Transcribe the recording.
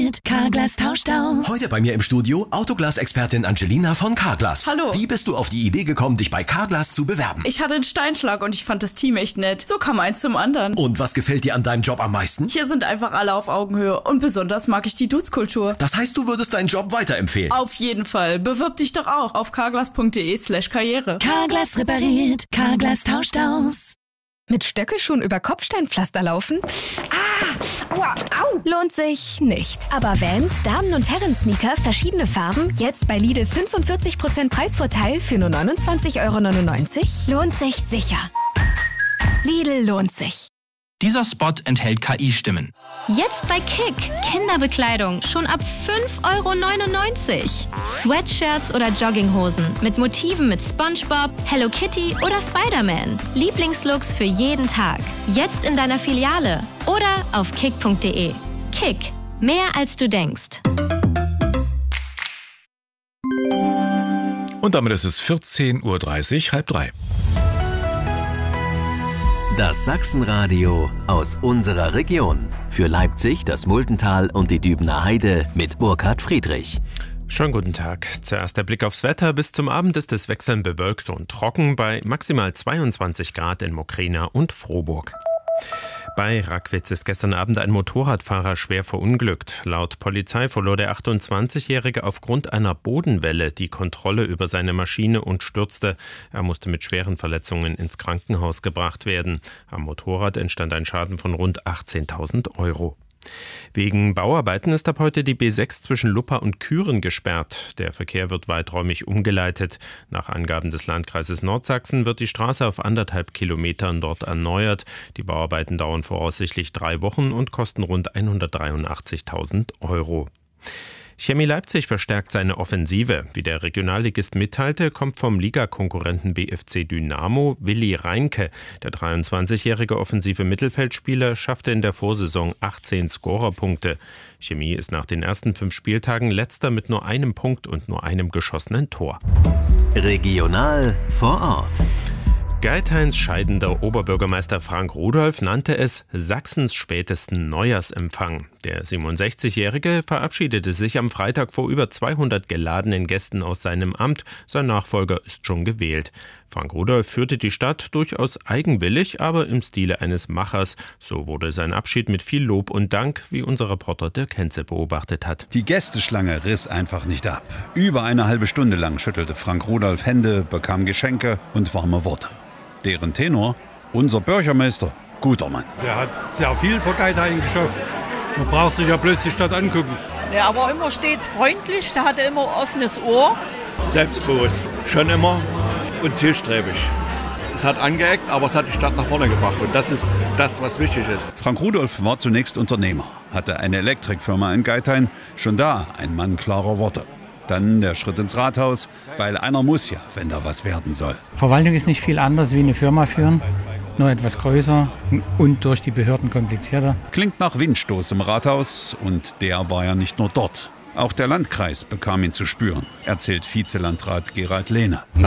repariert, Carglass tauscht aus. Heute bei mir im Studio Autoglas-Expertin Angelina von Carglass. Hallo. Wie bist du auf die Idee gekommen, dich bei Carglass zu bewerben? Ich hatte einen Steinschlag und ich fand das Team echt nett. So kam eins zum anderen. Und was gefällt dir an deinem Job am meisten? Hier sind einfach alle auf Augenhöhe und besonders mag ich die Dudes-Kultur. Das heißt, du würdest deinen Job weiterempfehlen? Auf jeden Fall. Bewirb dich doch auch auf carglass.de/karriere. Carglass repariert, Carglass tauscht aus. Mit Stöckelschuhen über Kopfsteinpflaster laufen? Aua, au! Lohnt sich nicht. Aber Vans, Damen- und Herren-Sneaker, verschiedene Farben, jetzt bei Lidl 45% Preisvorteil für nur 29,99 €? Lohnt sich sicher. Lidl lohnt sich. Dieser Spot enthält KI-Stimmen. Jetzt bei Kick. Kinderbekleidung schon ab 5,99 €. Sweatshirts oder Jogginghosen mit Motiven mit SpongeBob, Hello Kitty oder Spider-Man. Lieblingslooks für jeden Tag. Jetzt in deiner Filiale oder auf kick.de. Kick. Mehr als du denkst. Und damit ist es 14:30 Uhr, 2:30. Das Sachsenradio aus unserer Region. Für Leipzig, das Muldental und die Dübener Heide mit Burkhard Friedrich. Schönen guten Tag. Zuerst der Blick aufs Wetter. Bis zum Abend ist es wechselnd bewölkt und trocken bei maximal 22 Grad in Mokrina und Frohburg. Bei Rackwitz ist gestern Abend ein Motorradfahrer schwer verunglückt. Laut Polizei verlor der 28-Jährige aufgrund einer Bodenwelle die Kontrolle über seine Maschine und stürzte. Er musste mit schweren Verletzungen ins Krankenhaus gebracht werden. Am Motorrad entstand ein Schaden von rund 18.000 €. Wegen Bauarbeiten ist ab heute die B6 zwischen Luppa und Kühren gesperrt. Der Verkehr wird weiträumig umgeleitet. Nach Angaben des Landkreises Nordsachsen wird die Straße auf 1,5 Kilometern dort erneuert. Die Bauarbeiten dauern voraussichtlich 3 Wochen und kosten rund 183.000 €. Chemie Leipzig verstärkt seine Offensive. Wie der Regionalligist mitteilte, kommt vom Ligakonkurrenten BFC Dynamo Willi Reinke. Der 23-jährige offensive Mittelfeldspieler schaffte in der Vorsaison 18 Scorerpunkte. Chemie ist nach den ersten 5 Spieltagen letzter mit nur einem Punkt und nur einem geschossenen Tor. Regional vor Ort. Geithains scheidender Oberbürgermeister Frank Rudolph nannte es Sachsens spätesten Neujahrsempfang. Der 67-Jährige verabschiedete sich am Freitag vor über 200 geladenen Gästen aus seinem Amt. Sein Nachfolger ist schon gewählt. Frank Rudolph führte die Stadt durchaus eigenwillig, aber im Stile eines Machers. So wurde sein Abschied mit viel Lob und Dank, wie unser Reporter Dirk Henze beobachtet hat. Die Gästeschlange riss einfach nicht ab. Über eine halbe Stunde lang schüttelte Frank Rudolph Hände, bekam Geschenke und warme Worte. Deren Tenor, unser Bürgermeister, guter Mann. Der hat sehr viel für Geithain geschafft. Man braucht sich ja bloß die Stadt angucken. Der war immer stets freundlich, der hatte immer offenes Ohr. Selbstbewusst, schon immer und zielstrebig. Es hat angeeckt, aber es hat die Stadt nach vorne gebracht und das ist das, was wichtig ist. Frank Rudolph war zunächst Unternehmer, hatte eine Elektrikfirma in Geithain, schon da ein Mann klarer Worte. Dann der Schritt ins Rathaus, weil einer muss ja, wenn da was werden soll. Verwaltung ist nicht viel anders wie eine Firma führen, nur etwas größer und durch die Behörden komplizierter. Klingt nach Windstoß im Rathaus und der war ja nicht nur dort. Auch der Landkreis bekam ihn zu spüren, erzählt Vizelandrat Gerald Lehne.